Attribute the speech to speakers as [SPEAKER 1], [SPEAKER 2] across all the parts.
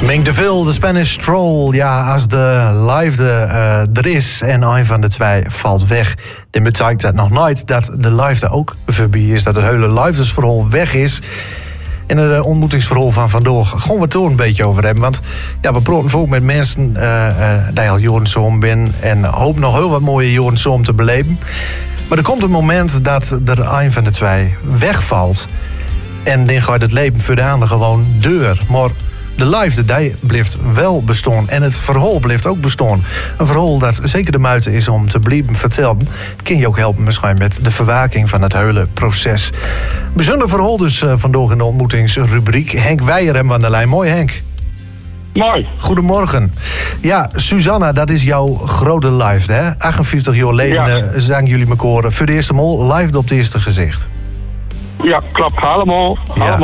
[SPEAKER 1] Mink de Vil, de Spanish Stroll. Ja, als de liefde er is en een van de twee valt weg, dan betekent dat nog nooit dat de liefde ook voorbij is. Dat het hele liefdesverhaal weg is. In het ontmoetingsverhaal van vandaag gaan we het er een beetje over hebben. Want ja, we praten ook met mensen die al jaren samen zijn en hopen nog heel wat mooie jaren samen te beleven. Maar er komt een moment dat er een van de twee wegvalt. En dan gaat het leven voor de ander gewoon deur. Maar de liefde, die blijft wel bestaan. En het verhaal blijft ook bestaan. Een verhaal dat zeker de moeite is om te blijven vertellen. Dat kan je ook helpen misschien met de verwaking van het hele proces. Bijzonder verhaal dus vandaag in de ontmoetingsrubriek. Henk Weijer hebben we aan de lijn. Mooi, Henk.
[SPEAKER 2] Mooi.
[SPEAKER 1] Goedemorgen. Ja, Susanna, dat is jouw grote liefde, hè? 58 jaar geleden zagen jullie elkaar voor de eerste maal live op het eerste gezicht.
[SPEAKER 2] Ja, klopt. Allemaal.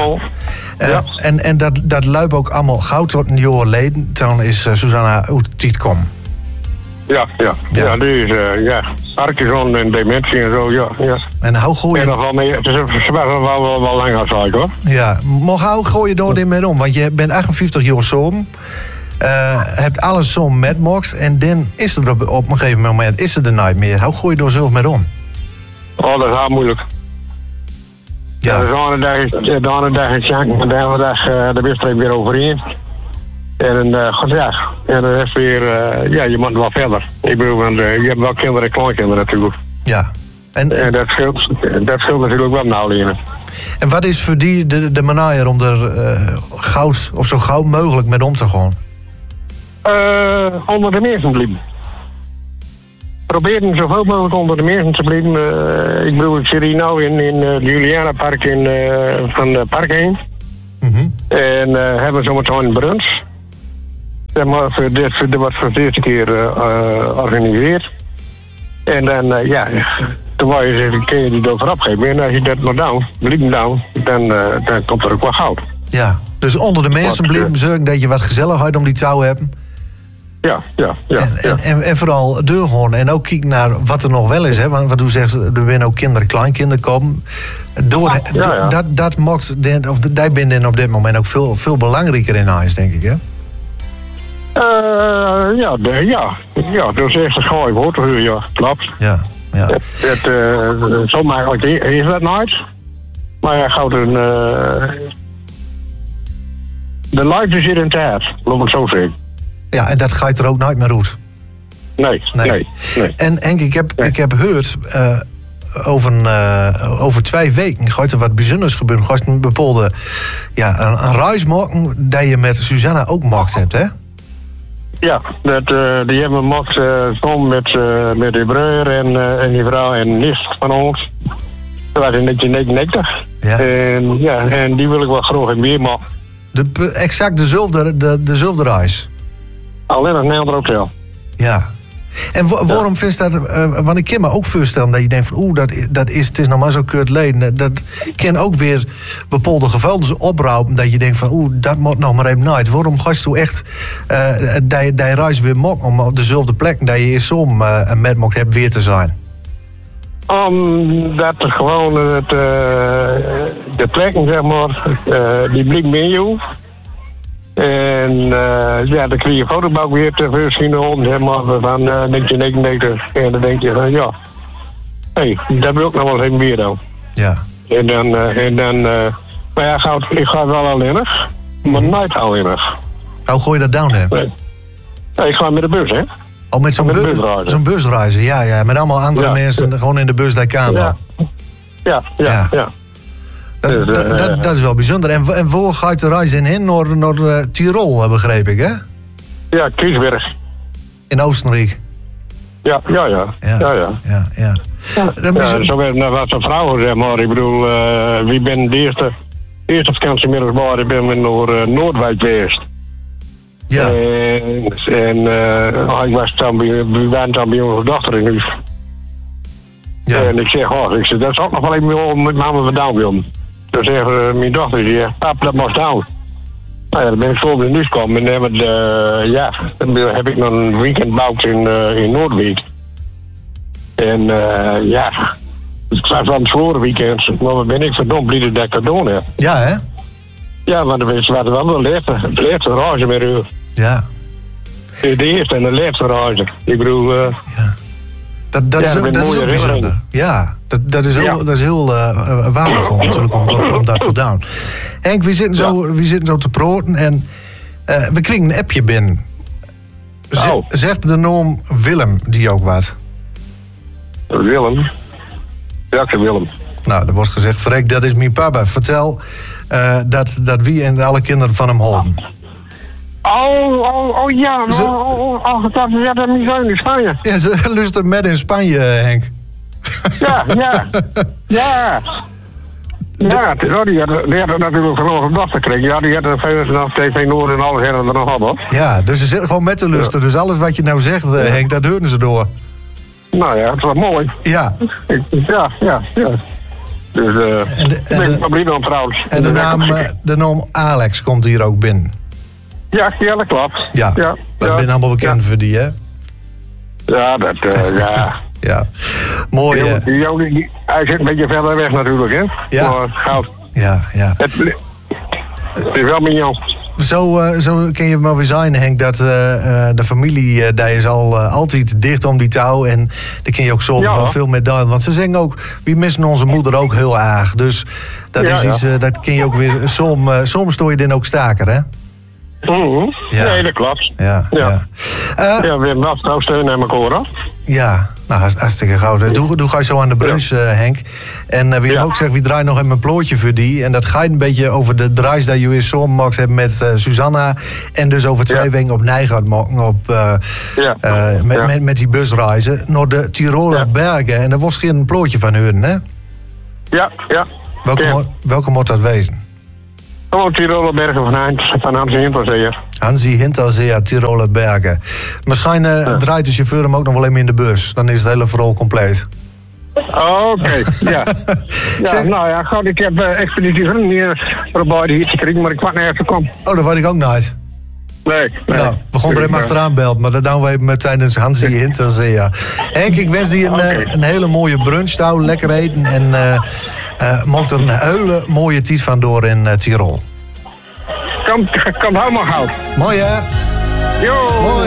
[SPEAKER 1] En dat luidt ook allemaal goud tot een jaar geleden. Toen is Susanna uit de tijd kwam.
[SPEAKER 2] Ja, die is, Parkinson en dementie en zo, ja.
[SPEAKER 1] En hoe gooi je...
[SPEAKER 2] nog wel mee, het is wel langer, zou ik, hoor.
[SPEAKER 1] Ja, maar hoe gooi je door dit mee om? Want je bent 58 jaar samen. Hebt alles zo metmokt. En dan is er op een gegeven moment is er nooit meer. Hoe gooi je door zelf mee om?
[SPEAKER 2] Oh, dat is heel moeilijk.
[SPEAKER 1] Ja.
[SPEAKER 2] De ene dag is janken, en de andere dag de wedstrijd weer overheen. En dan is weer, je moet wel verder. Ik bedoel, want je hebt wel kinderen en kleinkinderen natuurlijk.
[SPEAKER 1] Ja. En
[SPEAKER 2] dat scheelt natuurlijk wel nou leren.
[SPEAKER 1] En wat is voor die de manier om er zo gauw mogelijk met om te gaan?
[SPEAKER 2] Onder de mensen blijven. Proberen zoveel mogelijk onder de mensen te blijven. Ik bedoel, ik zit hier nou in het Juliana Park van de Park heen.
[SPEAKER 1] Mm-hmm. En
[SPEAKER 2] hebben zometeen een brunch. Dat wordt voor de eerste keer georganiseerd. En dan, toen wou je zeggen, kun je die door voorop geven. En als je dat maar blijven dan komt er ook wel goud.
[SPEAKER 1] Ja, dus onder de mensen blijven zorgen dat je wat gezelligheid om die touw hebt.
[SPEAKER 2] Ja.
[SPEAKER 1] En vooral deur gewoon. En ook kijken naar wat er nog wel is. Hè? Want wat u zegt, er zijn ook kinderen, kleinkinderen komen. Dat maakt, of die binnen op dit moment ook veel belangrijker in huis, denk ik, hè?
[SPEAKER 2] Dat is echt een schooi woord, ja, klopt.
[SPEAKER 1] Ja.
[SPEAKER 2] Zo makkelijk is dat nooit. Maar ja, gauw de liefde zit in het hart, laat ik het zo zeggen.
[SPEAKER 1] Ja, en dat gaat er ook nooit meer uit.
[SPEAKER 2] Nee.
[SPEAKER 1] En Henk, ik heb gehoord, over 2 weken gaat er wat bijzonders gebeuren. Gaat een bepaalde, een reis maken die je met Susanna ook gemaakt hebt, hè?
[SPEAKER 2] Ja, die hebben we gemaakt samen met die broer en die vrouw en nicht van ons. Dat was in 1999.
[SPEAKER 1] Ja.
[SPEAKER 2] En die wil ik wel graag in meer maken.
[SPEAKER 1] Exact dezelfde reis.
[SPEAKER 2] Alleen nog een ander hotel.
[SPEAKER 1] Ja. En waarom vind je dat... want ik kan me ook voorstellen dat je denkt van... het is nog maar zo kort leden. Dat kan ook weer bepaalde gevoelens oproepen. Dat je denkt van... dat moet nog maar even nooit. Waarom ga je zo echt die reis weer maken... om op dezelfde plek dat je eerst zo met mocht hebt weer te zijn?
[SPEAKER 2] Omdat gewoon de plekken, zeg maar... die blik mee je. En dan kreeg je fotoboek weer te verschijnen, zeg maar, van 1999. En dan denk je van, dat wil ik nog wel even meer dan.
[SPEAKER 1] Ja.
[SPEAKER 2] En dan maar ja, ik ga wel alleenig, maar nooit alleenig.
[SPEAKER 1] Hoe gooi je dat down, hè?
[SPEAKER 2] Nee, ik ga met de bus, hè.
[SPEAKER 1] Oh, met zo'n busreizen, ja. Met allemaal andere mensen gewoon in de bus die kan dan.
[SPEAKER 2] Ja.
[SPEAKER 1] Dat is wel bijzonder. En voor gaat de reis in naar Tirol, begreep ik, hè?
[SPEAKER 2] Ja, Kiesberg.
[SPEAKER 1] In Oostenrijk.
[SPEAKER 2] Ja. Zo werden wat de vrouwen, zeg maar. Ik bedoel, wie ben de eerste vakantie met ons bij, ik ben naar Noordwijk geweest.
[SPEAKER 1] Ja.
[SPEAKER 2] We waren dan bij onze dochter in huis.
[SPEAKER 1] Ja.
[SPEAKER 2] En ik zeg, dat is ook nog wel even met mama vandaan willen. Toen zegt mijn dochter, pap, dat mag down. Nou ja, dan ben ik zo weer nu gekomen en dan heb ik nog een weekend gebouwd in Noordwijk. En ik zei van het vorige weekend, maar ben ik verdomd blij dat ik dat gedaan heb.
[SPEAKER 1] Ja, hè?
[SPEAKER 2] Ja, maar we waren wel de laatste garage met u.
[SPEAKER 1] Ja.
[SPEAKER 2] De eerste en de laatste garage. Ik bedoel...
[SPEAKER 1] Ja. Dat is ook bijzonder. Ja, dat is heel waardevol natuurlijk om dat te doen. Henk, we zitten zo te praten en we kregen een appje binnen. Zegt de naam Willem die ook wat?
[SPEAKER 2] Willem? Welke Willem?
[SPEAKER 1] Nou, er wordt gezegd, verrek, dat is mijn papa. Vertel dat wie en alle kinderen van hem houden.
[SPEAKER 2] Oh ja, dat is mijn zoon in Spanje.
[SPEAKER 1] Ja, ze luisteren met in Spanje, Henk.
[SPEAKER 2] Ja. Ja, die had natuurlijk van onze dag gekregen. Ja, die had vanaf TV Noord en alles er nog hadden.
[SPEAKER 1] Ja, dus ze zitten gewoon met te luisteren. Dus alles wat je nou zegt, Henk, dat horen ze door.
[SPEAKER 2] Nou ja, het was mooi.
[SPEAKER 1] Ja.
[SPEAKER 2] Ja. Dus ik ben wel blij dan trouwens.
[SPEAKER 1] En de naam Alex komt hier ook binnen.
[SPEAKER 2] Ja, dat klopt.
[SPEAKER 1] Ja, dat ben allemaal bekend voor die, hè?
[SPEAKER 2] Ja, ja.
[SPEAKER 1] Ja, mooi.
[SPEAKER 2] Hij zit een beetje verder weg natuurlijk, hè?
[SPEAKER 1] Ja.
[SPEAKER 2] Maar goud.
[SPEAKER 1] Ja.
[SPEAKER 2] Het is wel mignon.
[SPEAKER 1] Zo kun je maar weer zijn, Henk, dat de familie daar is altijd dicht om die touw. En daar kun je ook zo wel veel mee doen. Want ze zeggen ook, we missen onze moeder ook heel erg. Dus dat is iets, dat kun je ook weer, soms stoor je dan ook staker, hè?
[SPEAKER 2] Ja. Nee, dat klopt.
[SPEAKER 1] Ja.
[SPEAKER 2] We hebben wel trouw steun aan elkaar, hoor.
[SPEAKER 1] Ja, nou, hartstikke goud. Doe ga je zo aan de brunch, Henk. En wie ook zegt, wie draait nog even een plootje voor die. En dat gaat een beetje over de draais dat je weer zo gemaakt hebt met Susanna. En dus over 2 weken op Nijgaard maken met die busreizen naar de Tiroler Bergen. En dat was geen plootje van hun, hè?
[SPEAKER 2] Ja.
[SPEAKER 1] Welke moet dat wezen?
[SPEAKER 2] Gewoon Tiroler Bergen van Hansi Hinterzeer.
[SPEAKER 1] Hansi Hinterzeer, Tiroler Bergen. Misschien draait de chauffeur hem ook nog wel even in de bus. Dan is het hele verhaal compleet.
[SPEAKER 2] Oké, ja. Nou ja, goed, ik heb expeditie van hier probeerd hier te krijgen, maar ik kwam nergens komen.
[SPEAKER 1] Oh, dat weet ik ook nooit.
[SPEAKER 2] Nee.
[SPEAKER 1] Nou, we gaan er even achteraan belt, maar dat doen we even tijdens Hansi Hinterzeer. Henk, ik wens je een hele mooie brunch touw, lekker eten en maak er een hele mooie tijd van door in Tirol.
[SPEAKER 2] Kan helemaal goud.
[SPEAKER 1] Mooi, hè?
[SPEAKER 2] Jo!
[SPEAKER 1] Mooi.